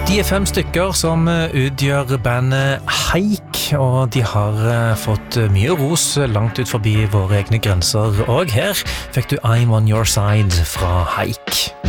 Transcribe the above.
De 5 stykker som utgjør bandet Haik, og de har fått mye ros langt ut forbi våre egne grenser. Og her fikk du I'm on your side fra Haik.